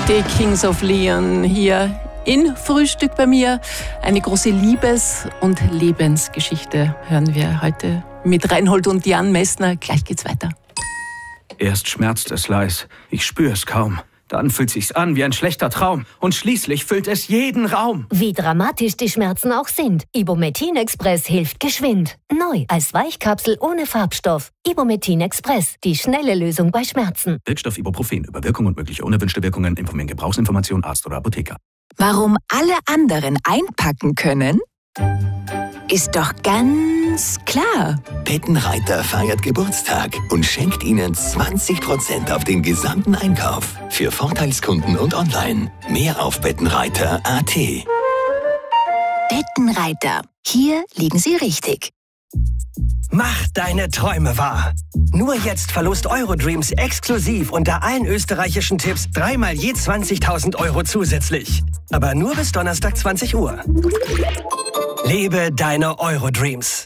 Die Kings of Leon hier in Frühstück bei mir. Eine große Liebes- und Lebensgeschichte hören wir heute mit Reinhold und Jan Messner. Gleich geht's weiter. Erst schmerzt es leis, ich spür es kaum. Dann fühlt sich's an wie ein schlechter Traum. Und schließlich füllt es jeden Raum. Wie dramatisch die Schmerzen auch sind, Ibumetin Express hilft geschwind. Neu als Weichkapsel ohne Farbstoff. Ibumetin Express, die schnelle Lösung bei Schmerzen. Wirkstoff Ibuprofen. Über Wirkung und mögliche unerwünschte Wirkungen informieren Gebrauchsinformation Arzt oder Apotheker. Warum alle anderen einpacken können, ist doch ganz klar. Bettenreiter feiert Geburtstag und schenkt Ihnen 20% auf den gesamten Einkauf. Für Vorteilskunden und online. Mehr auf bettenreiter.at. Bettenreiter. Hier liegen Sie richtig. Mach deine Träume wahr. Nur jetzt Verlust Eurodreams exklusiv unter allen österreichischen Tipps 3-mal je 20.000 € zusätzlich. Aber nur bis Donnerstag 20 Uhr. Lebe deine Eurodreams.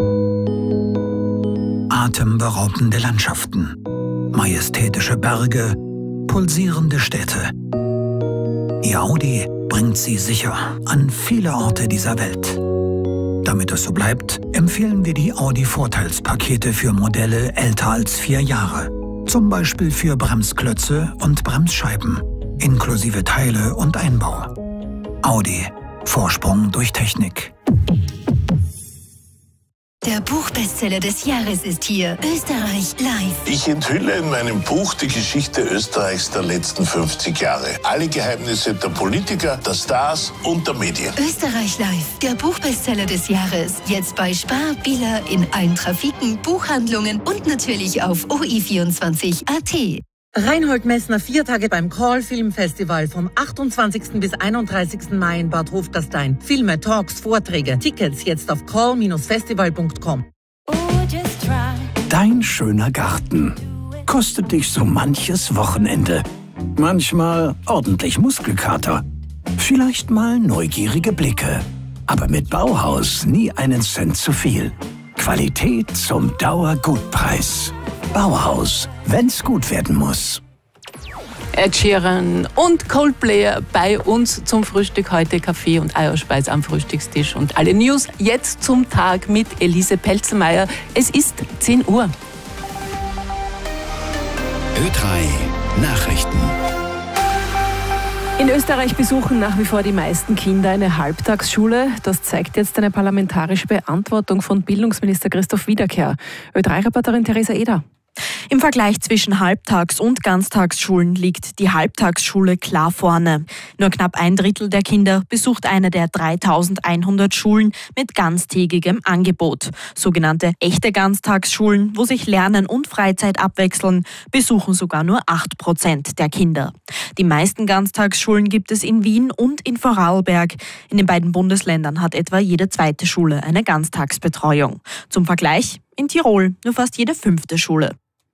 Atemberaubende Landschaften, majestätische Berge, pulsierende Städte. Ihr Audi bringt Sie sicher an viele Orte dieser Welt. Damit es so bleibt, empfehlen wir die Audi-Vorteilspakete für Modelle älter als 4 Jahre. Zum Beispiel für Bremsklötze und Bremsscheiben, inklusive Teile und Einbau. Audi. Vorsprung durch Technik. Der Buchbestseller des Jahres ist hier. Österreich live. Ich enthülle in meinem Buch die Geschichte Österreichs der letzten 50 Jahre. Alle Geheimnisse der Politiker, der Stars und der Medien. Österreich live. Der Buchbestseller des Jahres. Jetzt bei Spar, Billa, in allen Trafiken, Buchhandlungen und natürlich auf OI24.at. Reinhold Messner 4 Tage beim Call Filmfestival vom 28. bis 31. Mai in Bad Hofgastein. Filme, Talks, Vorträge, Tickets jetzt auf call-festival.com. Dein schöner Garten kostet dich so manches Wochenende. Manchmal ordentlich Muskelkater. Vielleicht mal neugierige Blicke. Aber mit Bauhaus nie einen Cent zu viel. Qualität zum Dauergutpreis. Bauhaus, wenn's gut werden muss. Ed Sheeran und Coldplay bei uns zum Frühstück heute. Kaffee und Eierspeis am Frühstückstisch und alle News jetzt zum Tag mit Elise Pelzelmeier. Es ist 10 Uhr. Ö3 Nachrichten. In Österreich besuchen nach wie vor die meisten Kinder eine Halbtagsschule. Das zeigt jetzt eine parlamentarische Beantwortung von Bildungsminister Christoph Wiederkehr. Ö3-Reporterin Theresa Eder. Im Vergleich zwischen Halbtags- und Ganztagsschulen liegt die Halbtagsschule klar vorne. Nur knapp 1/3 der Kinder besucht eine der 3.100 Schulen mit ganztägigem Angebot. Sogenannte echte Ganztagsschulen, wo sich Lernen und Freizeit abwechseln, besuchen sogar nur 8% der Kinder. Die meisten Ganztagsschulen gibt es in Wien und in Vorarlberg. In den beiden Bundesländern hat etwa jede zweite Schule eine Ganztagsbetreuung. Zum Vergleich: in Tirol nur fast jede 5. Schule.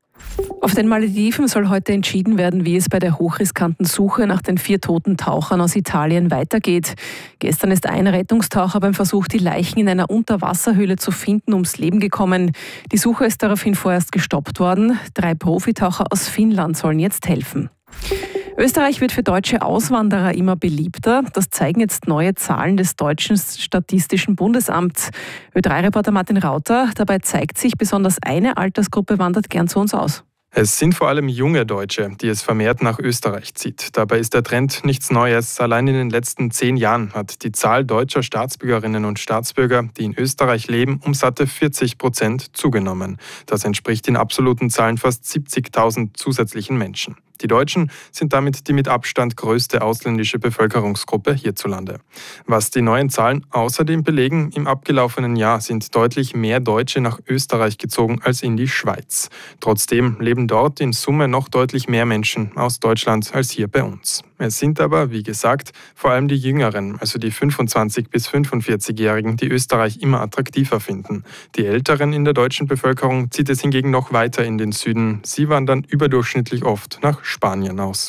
Auf den Malediven soll heute entschieden werden, wie es bei der hochriskanten Suche nach den 4 toten Tauchern aus Italien weitergeht. Gestern ist ein Rettungstaucher beim Versuch, die Leichen in einer Unterwasserhöhle zu finden, ums Leben gekommen. Die Suche ist daraufhin vorerst gestoppt worden. 3 Profitaucher aus Finnland sollen jetzt helfen. Österreich wird für deutsche Auswanderer immer beliebter. Das zeigen jetzt neue Zahlen des Deutschen Statistischen Bundesamts. Ö3-Reporter Martin Rauter, dabei zeigt sich, besonders eine Altersgruppe wandert gern zu uns aus. Es sind vor allem junge Deutsche, die es vermehrt nach Österreich zieht. Dabei ist der Trend nichts Neues. Allein in den letzten 10 Jahren hat die Zahl deutscher Staatsbürgerinnen und Staatsbürger, die in Österreich leben, um satte 40% zugenommen. Das entspricht in absoluten Zahlen fast 70.000 zusätzlichen Menschen. Die Deutschen sind damit die mit Abstand größte ausländische Bevölkerungsgruppe hierzulande. Was die neuen Zahlen außerdem belegen, im abgelaufenen Jahr sind deutlich mehr Deutsche nach Österreich gezogen als in die Schweiz. Trotzdem leben dort in Summe noch deutlich mehr Menschen aus Deutschland als hier bei uns. Es sind aber, wie gesagt, vor allem die Jüngeren, also die 25- bis 45-Jährigen, die Österreich immer attraktiver finden. Die Älteren in der deutschen Bevölkerung zieht es hingegen noch weiter in den Süden. Sie wandern überdurchschnittlich oft nach Spanien aus.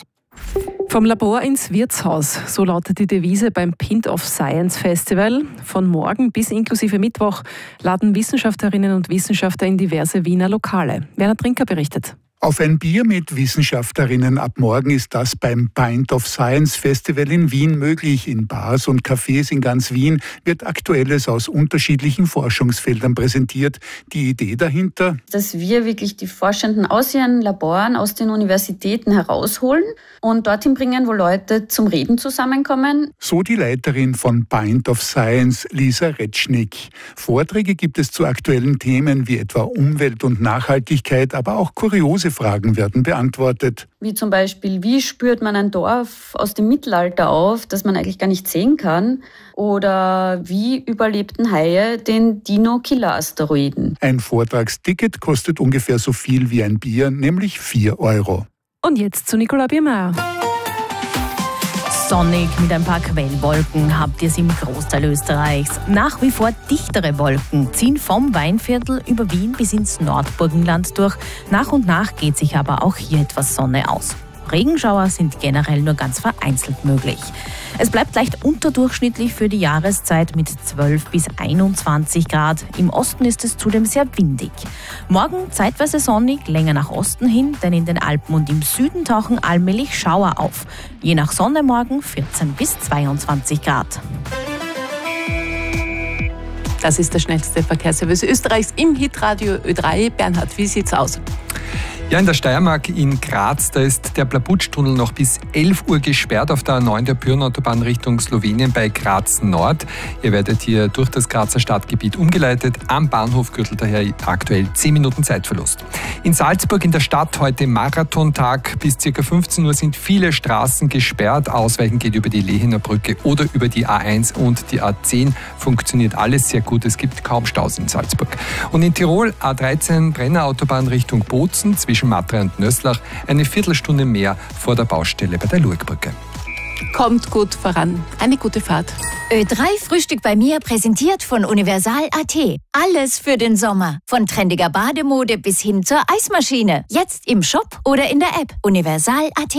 Vom Labor ins Wirtshaus, so lautet die Devise beim Pint of Science Festival. Von morgen bis inklusive Mittwoch laden Wissenschaftlerinnen und Wissenschaftler in diverse Wiener Lokale. Werner Trinker berichtet. Auf ein Bier mit Wissenschaftlerinnen ab morgen ist das beim Pint of Science Festival in Wien möglich. In Bars und Cafés in ganz Wien wird Aktuelles aus unterschiedlichen Forschungsfeldern präsentiert. Die Idee dahinter? Dass wir wirklich die Forschenden aus ihren Laboren, aus den Universitäten herausholen und dorthin bringen, wo Leute zum Reden zusammenkommen. So die Leiterin von Pint of Science, Lisa Retschnick. Vorträge gibt es zu aktuellen Themen wie etwa Umwelt und Nachhaltigkeit, aber auch kuriose Fragen werden beantwortet. Wie zum Beispiel, wie spürt man ein Dorf aus dem Mittelalter auf, das man eigentlich gar nicht sehen kann? Oder wie überlebten Haie den Dino-Killer-Asteroiden? Ein Vortragsticket kostet ungefähr so viel wie ein Bier, nämlich 4 €. Und jetzt zu Nicola Biermeier. Sonnig mit ein paar Quellwolken habt ihr es im Großteil Österreichs. Nach wie vor dichtere Wolken ziehen vom Weinviertel über Wien bis ins Nordburgenland durch. Nach und nach geht sich aber auch hier etwas Sonne aus. Regenschauer sind generell nur ganz vereinzelt möglich. Es bleibt leicht unterdurchschnittlich für die Jahreszeit mit 12 bis 21 Grad. Im Osten ist es zudem sehr windig. Morgen zeitweise sonnig, länger nach Osten hin, denn in den Alpen und im Süden tauchen allmählich Schauer auf. Je nach Sonne morgen 14 bis 22 Grad. Das ist der schnellste Verkehrsservice Österreichs im Hitradio Ö3. Bernhard, wie sieht's aus? Ja, in der Steiermark in Graz, da ist der Plabutsch-Tunnel noch bis 11 Uhr gesperrt auf der A9 der Pyreneenautobahn Richtung Slowenien bei Graz Nord. Ihr werdet hier durch das Grazer Stadtgebiet umgeleitet. Am Bahnhof Gürtel daher aktuell 10 Minuten Zeitverlust. In Salzburg in der Stadt heute Marathontag. Bis ca. 15 Uhr sind viele Straßen gesperrt. Ausweichen geht über die Lehener Brücke oder über die A1 und die A10. Funktioniert alles sehr gut. Es gibt kaum Staus in Salzburg. Und in Tirol A13 Brennerautobahn Richtung Bozen zwischen Matra und Nöslach eine Viertelstunde mehr vor der Baustelle bei der Lurgbrücke. Kommt gut voran. Eine gute Fahrt. Ö3 Frühstück bei mir präsentiert von Universal.at. Alles für den Sommer. Von trendiger Bademode bis hin zur Eismaschine. Jetzt im Shop oder in der App. Universal.at.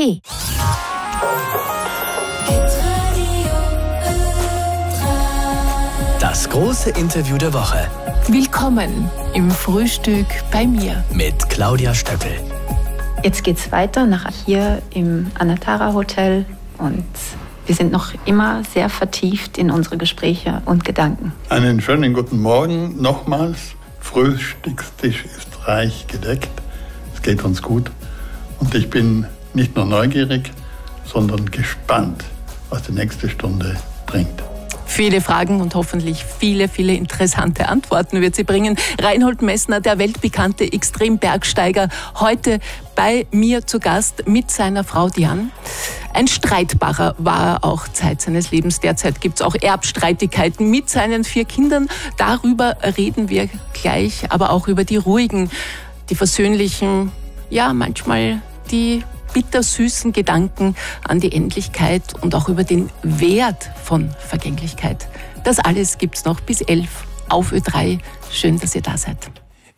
Das große Interview der Woche. Willkommen im Frühstück bei mir. Mit Claudia Stöckel. Jetzt geht's weiter nach hier im Anatara Hotel und wir sind noch immer sehr vertieft in unsere Gespräche und Gedanken. Einen schönen guten Morgen nochmals. Frühstückstisch ist reich gedeckt. Es geht uns gut und ich bin nicht nur neugierig, sondern gespannt, was die nächste Stunde bringt. Viele Fragen und hoffentlich viele interessante Antworten wird sie bringen. Reinhold Messner, der weltbekannte Extrembergsteiger, heute bei mir zu Gast mit seiner Frau Diane. Ein Streitbarer war er auch Zeit seines Lebens. Derzeit gibt es auch Erbstreitigkeiten mit seinen 4 Kindern. Darüber reden wir gleich, aber auch über die ruhigen, die versöhnlichen, ja manchmal die bittersüßen Gedanken an die Endlichkeit und auch über den Wert von Vergänglichkeit. Das alles gibt's noch bis 11 auf Ö3. Schön, dass ihr da seid.